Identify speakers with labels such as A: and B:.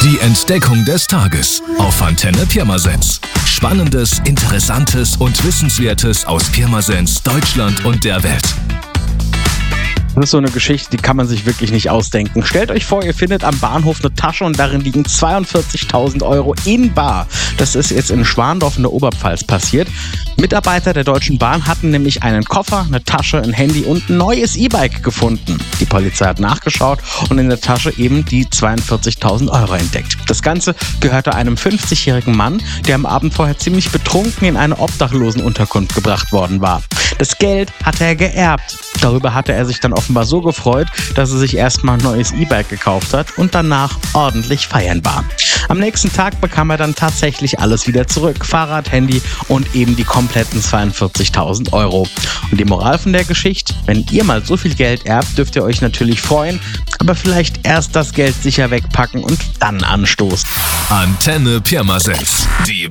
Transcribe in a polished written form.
A: Die Entdeckung des Tages auf Antenne Pirmasens. Spannendes, Interessantes und Wissenswertes aus Pirmasens, Deutschland und der Welt.
B: Das ist so eine Geschichte, die kann man sich wirklich nicht ausdenken. Stellt euch vor, ihr findet am Bahnhof eine Tasche und darin liegen 42.000 Euro in bar. Das ist jetzt in Schwandorf in der Oberpfalz passiert. Mitarbeiter der Deutschen Bahn hatten nämlich einen Koffer, eine Tasche, ein Handy und ein neues E-Bike gefunden. Die Polizei hat nachgeschaut und in der Tasche eben die 42.000 Euro entdeckt. Das Ganze gehörte einem 50-jährigen Mann, der am Abend vorher ziemlich betrunken in eine Obdachlosenunterkunft gebracht worden war. Das Geld hatte er geerbt. Darüber hatte er sich dann offenbar so gefreut, dass er sich erstmal ein neues E-Bike gekauft hat und danach ordentlich feiern war. Am nächsten Tag bekam er dann tatsächlich alles wieder zurück. Fahrrad, Handy und eben die kompletten 42.000 Euro. Und die Moral von der Geschichte: Wenn ihr mal so viel Geld erbt, dürft ihr euch natürlich freuen, aber vielleicht erst das Geld sicher wegpacken und dann anstoßen.
A: Antenne Pirmasens. Die